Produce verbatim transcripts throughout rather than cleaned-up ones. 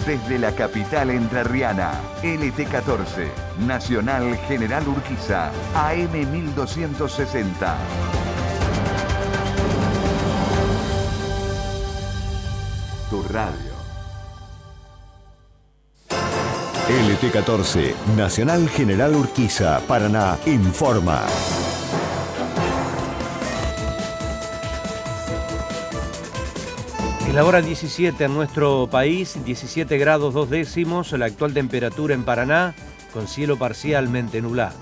desde la capital entrerriana. L T catorce, Nacional General Urquiza, A M mil doscientos sesenta. Tu radio. L T catorce, Nacional General Urquiza, Paraná, informa. En la hora diecisiete en nuestro país, diecisiete grados dos décimos, la actual temperatura en Paraná, con cielo parcialmente nublado.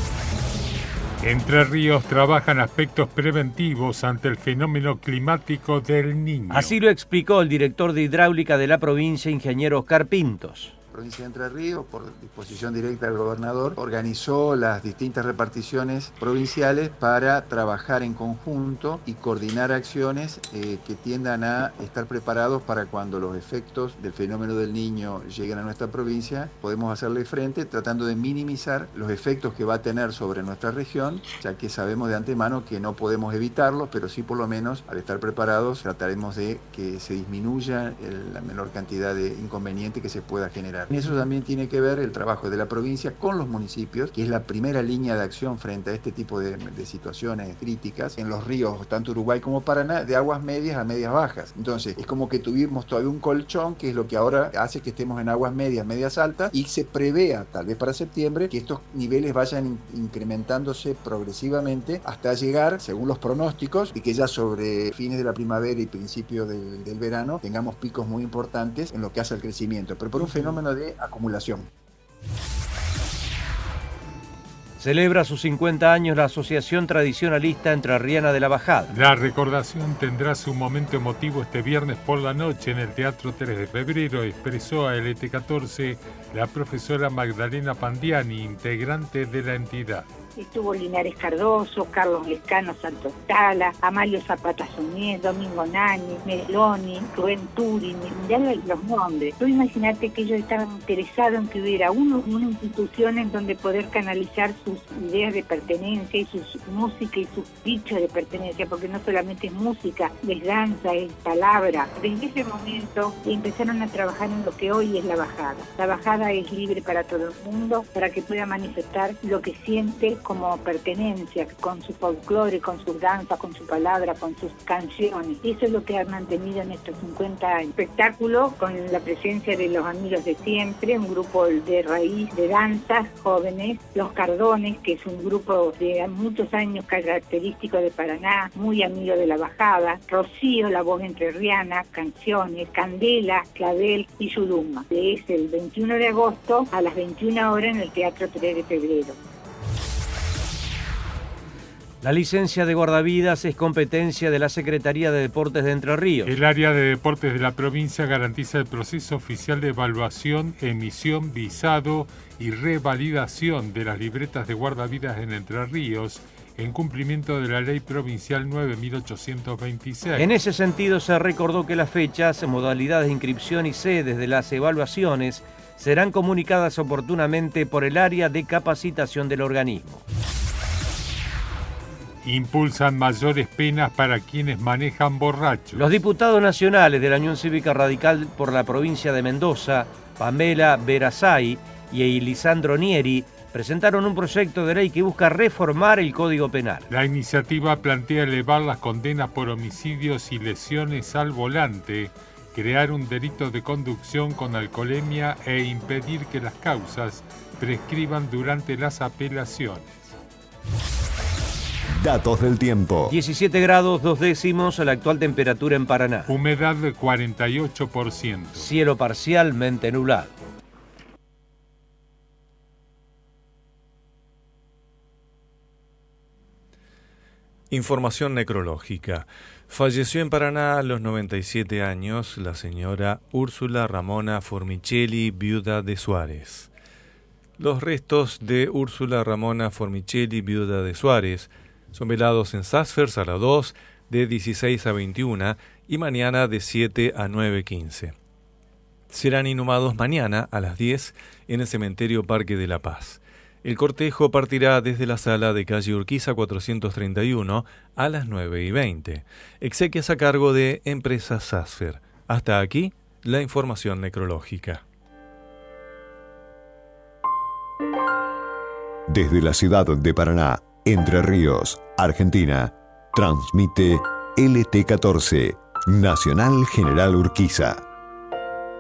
Entre Ríos trabajan aspectos preventivos ante el fenómeno climático del Niño. Así lo explicó el director de hidráulica de la provincia, ingeniero Oscar Pintos. La provincia de Entre Ríos, por disposición directa del gobernador, organizó las distintas reparticiones provinciales para trabajar en conjunto y coordinar acciones eh, que tiendan a estar preparados para cuando los efectos del fenómeno del Niño lleguen a nuestra provincia, podemos hacerle frente tratando de minimizar los efectos que va a tener sobre nuestra región, ya que sabemos de antemano que no podemos evitarlos, pero sí por lo menos al estar preparados trataremos de que se disminuya el, la menor cantidad de inconveniente que se pueda generar. En eso también tiene que ver el trabajo de la provincia con los municipios, que es la primera línea de acción frente a este tipo de, de situaciones críticas en los ríos, tanto Uruguay como Paraná, de aguas medias a medias bajas. Entonces, es como que tuvimos todavía un colchón, que es lo que ahora hace que estemos en aguas medias, medias altas, y se prevea, tal vez para septiembre, que estos niveles vayan in- incrementándose progresivamente hasta llegar, según los pronósticos, y que ya sobre fines de la primavera y principios del, del verano tengamos picos muy importantes en lo que hace al crecimiento, pero por un fenómeno de acumulación. Celebra sus cincuenta años la Asociación Tradicionalista Entrerriana de la Bajada. La recordación tendrá su momento emotivo este viernes por la noche en el Teatro tres de febrero, expresó a L T catorce la profesora Magdalena Pandiani, integrante de la entidad. Estuvo Linares Cardoso, Carlos Lescano Santos Tala, Amalio Zapata Suñez, Domingo Nani, Meloni, Rubén Turing, ya los nombres. Tú imaginate que ellos estaban interesados en que hubiera uno, una institución en donde poder canalizar sus ideas de pertenencia y sus música y sus dichos de pertenencia, porque no solamente es música, es danza, es palabra. Desde ese momento empezaron a trabajar en lo que hoy es la Bajada. La Bajada es libre para todo el mundo, para que pueda manifestar lo que siente como pertenencia, con su folclore, con sus danzas, con su palabra, con sus canciones. Eso es lo que han mantenido en estos cincuenta años. Espectáculo con la presencia de los amigos de siempre, un grupo de raíz de danzas jóvenes, Los Cardones, que es un grupo de muchos años característico de Paraná, muy amigo de la Bajada, Rocío, la voz entrerriana, canciones, Candela, Clavel y Yuruma. Es el veintiuno de agosto a las veintiuna horas en el Teatro tres de febrero. La licencia de guardavidas es competencia de la Secretaría de Deportes de Entre Ríos. El área de deportes de la provincia garantiza el proceso oficial de evaluación, emisión, visado y revalidación de las libretas de guardavidas en Entre Ríos, en cumplimiento de la Ley Provincial nueve mil ochocientos veintiséis. En ese sentido, se recordó que las fechas, modalidades de inscripción y sedes de las evaluaciones serán comunicadas oportunamente por el área de capacitación del organismo. Impulsan mayores penas para quienes manejan borrachos. Los diputados nacionales de la Unión Cívica Radical por la provincia de Mendoza, Pamela Verazay y Lisandro Nieri, presentaron un proyecto de ley que busca reformar el Código Penal. La iniciativa plantea elevar las condenas por homicidios y lesiones al volante, crear un delito de conducción con alcoholemia e impedir que las causas prescriban durante las apelaciones. Datos del tiempo. diecisiete grados dos décimos la actual temperatura en Paraná. Humedad de cuarenta y ocho por ciento. Cielo parcialmente nublado. Información necrológica. Falleció en Paraná a los noventa y siete años la señora Úrsula Ramona Formicelli, viuda de Suárez. Los restos de Úrsula Ramona Formicelli, viuda de Suárez, son velados en Sassfers a las dos, de dieciséis a veintiuna y mañana de siete a nueve quince. Serán inhumados mañana a las diez en el cementerio Parque de la Paz. El cortejo partirá desde la sala de calle Urquiza cuatrocientos treinta y uno a las nueve y veinte. Exequias a cargo de Empresa Sassfer. Hasta aquí la información necrológica. Desde la ciudad de Paraná, Entre Ríos, Argentina, transmite L T catorce, Nacional General Urquiza.